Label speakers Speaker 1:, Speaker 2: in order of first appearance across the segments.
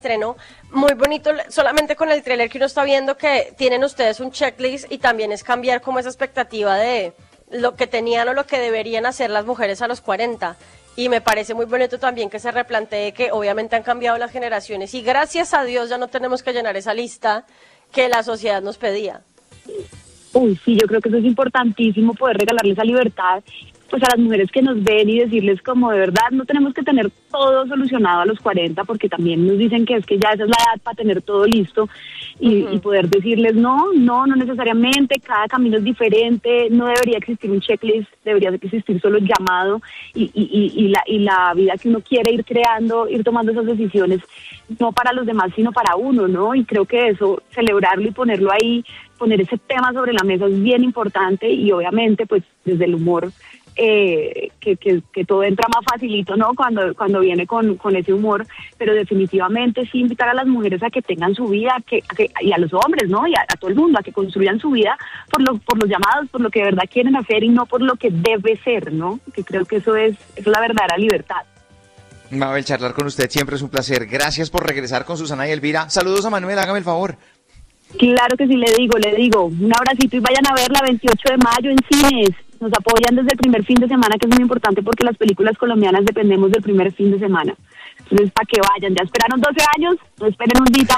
Speaker 1: Estreno muy bonito, solamente con el tráiler que uno está viendo que tienen ustedes un checklist y también es cambiar como esa expectativa de lo que tenían o lo que deberían hacer las mujeres a los 40. Y me parece muy bonito también que se replantee que obviamente han cambiado las generaciones y gracias a Dios ya no tenemos que llenar esa lista que la sociedad nos pedía.
Speaker 2: Uy, sí, yo creo que eso es importantísimo, poder regalarles esa libertad pues a las mujeres que nos ven y decirles como de verdad no tenemos que tener todo solucionado a los 40 porque también nos dicen que es que ya esa es la edad para tener todo listo y poder decirles no necesariamente, cada camino es diferente, no debería existir un checklist, debería existir solo el llamado y la vida que uno quiere ir creando, ir tomando esas decisiones, no para los demás sino para uno, ¿no? Y creo que eso, celebrarlo y ponerlo ahí, poner ese tema sobre la mesa es bien importante y obviamente pues desde el humor que todo entra más facilito, ¿no? Cuando viene con ese humor, pero definitivamente sí invitar a las mujeres a que tengan su vida, y a los hombres, ¿no? Y a todo el mundo, a que construyan su vida por los llamados, por lo que de verdad quieren hacer y no por lo que debe ser, ¿no? Que creo que eso es la verdadera libertad.
Speaker 3: Mabel, charlar con usted siempre es un placer. Gracias por regresar con Susana y Elvira. Saludos a Manuel, hágame el favor.
Speaker 2: Claro que sí, le digo, un abracito y vayan a verla 28 de mayo en cines. Nos apoyan desde el primer fin de semana, que es muy importante porque las películas colombianas dependemos del primer fin de semana. Entonces, para que vayan, ya esperaron 12 años, no esperen un día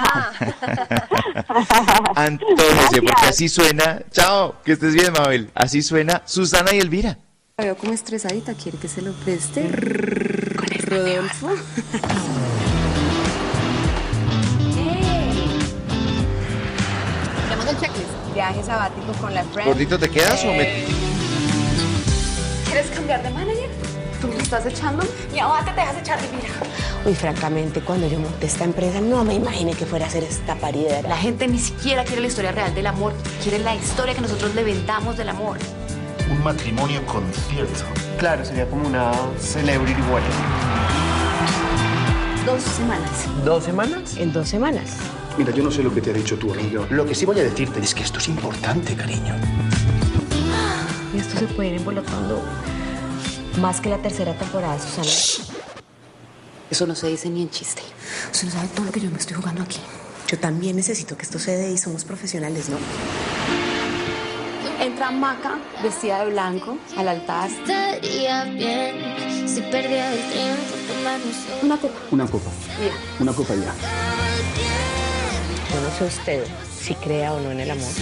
Speaker 2: más.
Speaker 3: Antónese, porque así suena. Chao, que estés bien, Mabel. Así suena Susana y Elvira.
Speaker 4: La veo como estresadita, ¿quiere que se lo preste? Con el Rodolfo.
Speaker 5: Tenemos el checklist. Viaje sabático con la friend.
Speaker 3: ¿Gordito te quedas o me...?
Speaker 5: ¿Quieres cambiar de manager? ¿Tú me estás echando? Y ahora te dejas echar de mira.
Speaker 4: Uy, francamente, cuando yo monté esta empresa no me imaginé que fuera a hacer esta paridera.
Speaker 5: La gente ni siquiera quiere la historia real del amor. Quiere la historia que nosotros le vendamos del amor.
Speaker 6: Un matrimonio concierto.
Speaker 7: Claro, sería como una celebrity wedding.
Speaker 5: 2 semanas.
Speaker 7: ¿2 semanas?
Speaker 4: En 2 semanas.
Speaker 6: Mira, yo no sé lo que te ha dicho tu amigo. Lo que sí voy a decirte es que esto es importante, cariño.
Speaker 4: Y esto se puede ir embolotando más que la tercera temporada, Susana.
Speaker 5: Eso no se dice ni en chiste. Usted no sabe todo lo que yo me estoy jugando aquí.
Speaker 4: Yo también necesito que esto se dé y somos profesionales, ¿no?
Speaker 5: Entra Maca, vestida de blanco, al altar.
Speaker 8: Estaría bien si perdiera el tiempo tomarnos
Speaker 5: Una copa.
Speaker 6: Una copa.
Speaker 5: Mira.
Speaker 6: Una copa ya.
Speaker 4: Yo no sé usted si crea o no en el amor.